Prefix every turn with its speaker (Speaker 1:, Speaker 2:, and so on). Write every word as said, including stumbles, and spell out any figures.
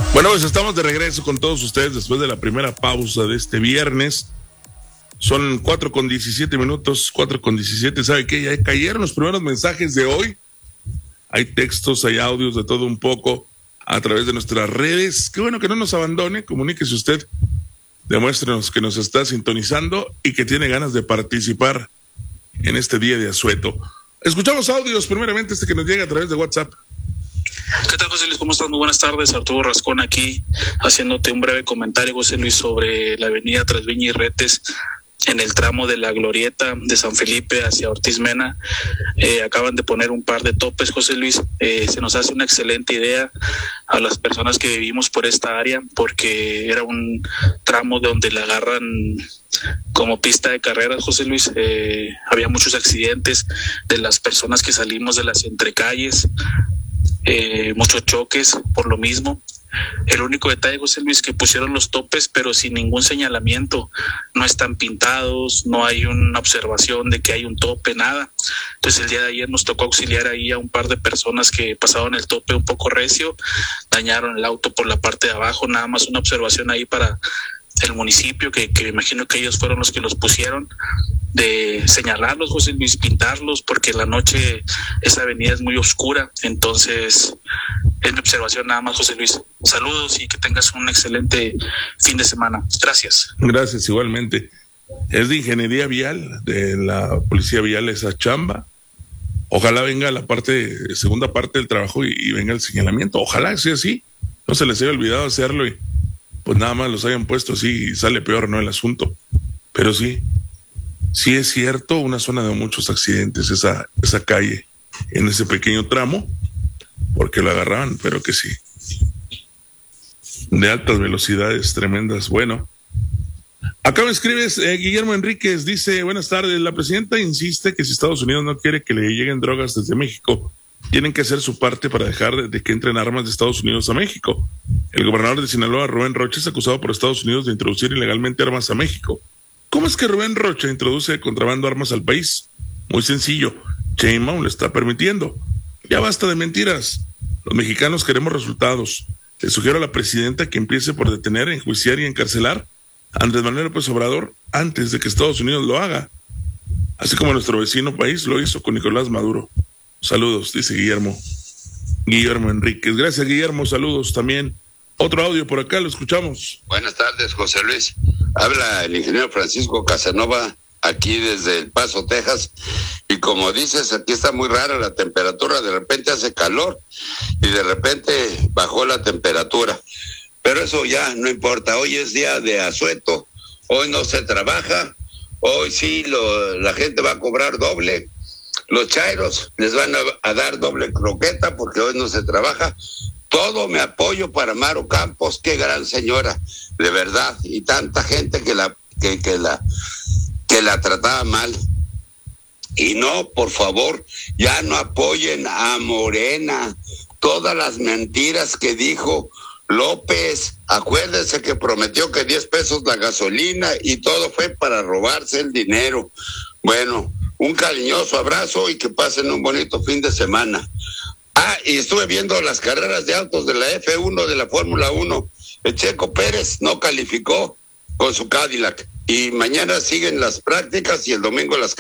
Speaker 1: Bueno, pues estamos de regreso con todos ustedes después de la primera pausa de este viernes. Son cuatro con diecisiete minutos, cuatro con diecisiete. ¿Sabe qué? Ya cayeron los primeros mensajes de hoy. Hay textos, hay audios, de todo un poco a través de nuestras redes. Qué bueno que no nos abandone, comuníquese usted, demuéstrenos que nos está sintonizando y que tiene ganas de participar en este día de asueto. Escuchamos audios, primeramente este que nos llega a través de WhatsApp.
Speaker 2: ¿Qué tal, José Luis? ¿Cómo estás? Muy buenas tardes. Arturo Rascón aquí, haciéndote un breve comentario, José Luis, sobre la avenida Trasviña y Retes, en el tramo de la Glorieta de San Felipe hacia Ortiz Mena. Eh, acaban de poner un par de topes, José Luis. Eh, se nos hace una excelente idea a las personas que vivimos por esta área, porque era un tramo donde la agarran como pista de carreras, José Luis. Eh, había muchos accidentes de las personas que salimos de las entrecalles, eh, muchos choques por lo mismo. El único detalle, José Luis, que pusieron los topes, pero sin ningún señalamiento. No están pintados, no hay una observación de que hay un tope, nada. Entonces el día de ayer nos tocó auxiliar ahí a un par de personas que pasaron el tope un poco recio, dañaron el auto por la parte de abajo. Nada más una observación ahí para el municipio, que, que me imagino que ellos fueron los que los pusieron, de señalarlos, José Luis, pintarlos, porque en la noche esa avenida es muy oscura. Entonces es mi observación nada más, José Luis. Saludos y que tengas un excelente fin de semana. Gracias.
Speaker 1: Gracias, igualmente. Es de ingeniería vial, de la policía vial esa chamba. Ojalá venga la parte, segunda parte del trabajo y, y venga el señalamiento. Ojalá sea así. No se les haya olvidado hacerlo y pues nada más los hayan puesto así y sale peor, ¿no? El asunto. Pero sí, sí es cierto, una zona de muchos accidentes, esa, esa calle, en ese pequeño tramo, porque lo agarraban, pero que sí. De altas velocidades tremendas. Bueno, acá me escribes, eh, Guillermo Enríquez, dice, buenas tardes, la presidenta insiste que si Estados Unidos no quiere que le lleguen drogas desde México, tienen que hacer su parte para dejar de, de que entren armas de Estados Unidos a México. El gobernador de Sinaloa, Rubén Rocha, es acusado por Estados Unidos de introducir ilegalmente armas a México. ¿Cómo es que Rubén Rocha introduce de contrabando armas al país? Muy sencillo, Sheinbaum le está permitiendo. Ya basta de mentiras. Los mexicanos queremos resultados. Le sugiero a la presidenta que empiece por detener, enjuiciar y encarcelar a Andrés Manuel López Obrador antes de que Estados Unidos lo haga, así como nuestro vecino país lo hizo con Nicolás Maduro. Saludos, dice Guillermo. Guillermo Enríquez. Gracias, Guillermo. Saludos también. Otro audio por acá, lo escuchamos.
Speaker 3: Buenas tardes, José Luis. Habla el ingeniero Francisco Casanova, aquí desde El Paso, Texas. Y como dices, aquí está muy rara la temperatura. De repente hace calor y de repente bajó la temperatura. Pero eso ya no importa. Hoy es día de asueto. Hoy no se trabaja. Hoy sí lo, la gente va a cobrar doble. Los chairos les van a, a dar doble croqueta porque hoy no se trabaja. Todo mi apoyo para Maro Campos, qué gran señora, de verdad, y tanta gente que la que, que la que la trataba mal. Y no, por favor, ya no apoyen a Morena. Todas las mentiras que dijo López, acuérdense que prometió que diez pesos la gasolina y todo fue para robarse el dinero. Bueno, un cariñoso abrazo y que pasen un bonito fin de semana. Ah, y estuve viendo las carreras de autos de la F uno, de la Fórmula uno. El Checo Pérez no calificó con su Cadillac. Y mañana siguen las prácticas y el domingo las